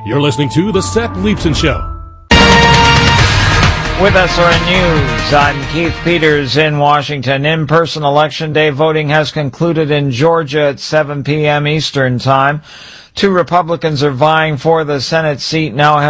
You're listening to The Seth Leibsohn Show. With SRN News, I'm Keith Peters in Washington. In-person election day voting has concluded in Georgia at 7 p.m. Eastern Time. 2 Republicans are vying for the Senate seat now held